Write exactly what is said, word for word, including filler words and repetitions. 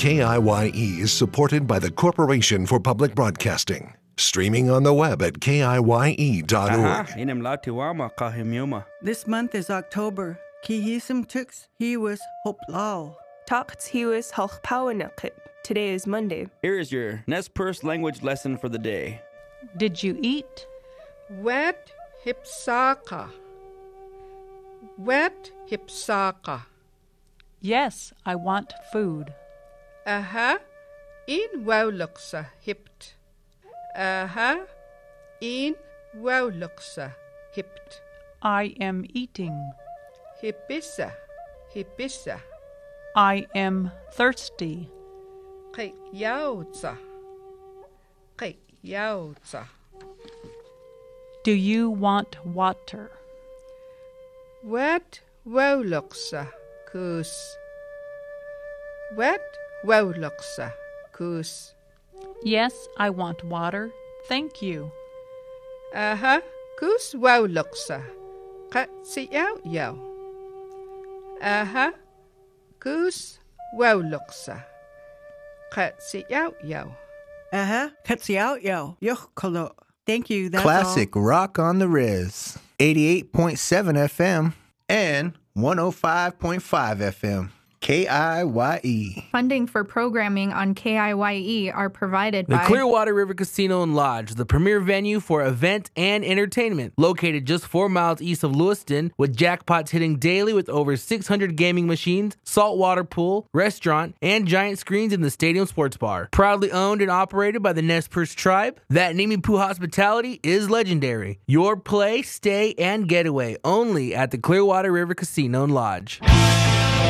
K I Y E is supported by the Corporation for Public Broadcasting. Streaming on the web at K I Y E dot org. This month is October. Kihisim Tux, he was Hoplao. Talks he was Hochpauenakit. Today is Monday. Here is your Nez Perce language lesson for the day. Did you eat? Wet hipsaka. Wet hipsaka. Yes, I want food. Aha, in wauwluksa hipt. Aha, in wauwluksa hipt. I am eating. Hipissa, hipissa. I am thirsty. Kay yautsa. Kay yautsa. Do you want water? Wet wauwluksa kus. Wet wauwluksa kus. Yes, I want water. Thank you. Aha, kus wauwluksa. Kat si yaw yaw. Aha, kus wauwluksa. Kat si yaw yaw. Uh-huh. Katsiao yo. Yochkolo. Thank you. That's Classic all. rock on the Riz. eighty-eight point seven F M and one oh five point five F M. K I Y E. Funding for programming on K I Y E are provided The by Clearwater River Casino and Lodge, the premier venue for event and entertainment, located just four miles east of Lewiston, with jackpots hitting daily with over six hundred gaming machines, saltwater pool, restaurant, and giant screens in the stadium sports bar. Proudly owned and operated by the Nez Perce tribe, that Nimipu hospitality is legendary. Your play, stay, and getaway only at the Clearwater River Casino and Lodge.